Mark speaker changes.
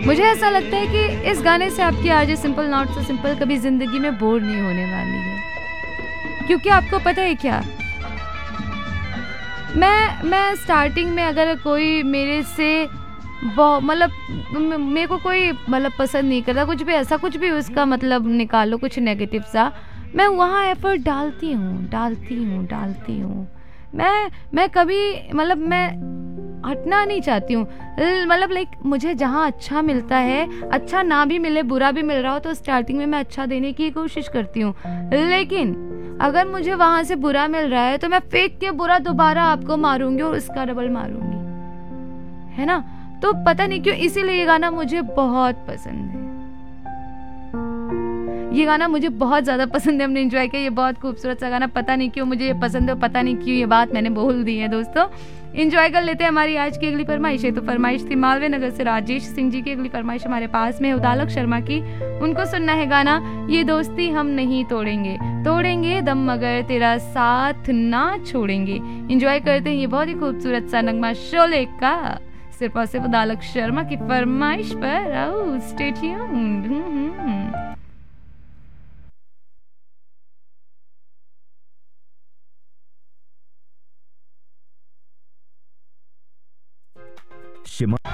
Speaker 1: मुझे ऐसा लगता है कि इस गाने से आपकी RJ simple not so simple कभी ज़िंदगी में बोर नहीं होने वाली है। क्योंकि आपको पता है क्या, मैं स्टार्टिंग में अगर कोई मेरे से मतलब मेरे को कोई मतलब पसंद नहीं करता, कुछ भी ऐसा कुछ भी उसका मतलब निकालो कुछ नेगेटिव सा, मैं वहाँ एफर्ट डालती हूँ। मैं कभी मतलब मैं हटना नहीं चाहती हूँ। मतलब लाइक मुझे जहाँ अच्छा मिलता है, अच्छा ना भी मिले बुरा भी मिल रहा हो तो स्टार्टिंग में मैं अच्छा देने की कोशिश करती हूँ। लेकिन अगर मुझे वहाँ से बुरा मिल रहा है तो मैं फेंक के बुरा दोबारा आपको मारूंगी और उसका डबल मारूंगी, है ना। तो पता नहीं क्यों इसीलिए ये गाना मुझे बहुत पसंद है। ये गाना मुझे बहुत ज़्यादा पसंद है, हमने एंजॉय किया। ये बहुत खूबसूरत सा गाना, पता नहीं क्यों मुझे ये पसंद है, पता नहीं क्यों ये बात मैंने बोल दी है। दोस्तों एंजॉय कर लेते हैं। हमारी आज की अगली फरमाइश है, तो फरमाइश थी मालवीय नगर से राजेश सिंह जी की। अगली फरमाइश हमारे पास में उदालक शर्मा की, उनको सुनना है गाना ये दोस्ती हम नहीं तोड़ेंगे, तोड़ेंगे दम मगर तेरा साथ ना छोड़ेंगे। एंजॉय करते हैं ये बहुत ही खूबसूरत सा नगमा शोले का, सिर्फ और सिर्फ उदालक शर्मा की फरमाइश पर। आओ स्टे ट्यून्ड।
Speaker 2: शिमा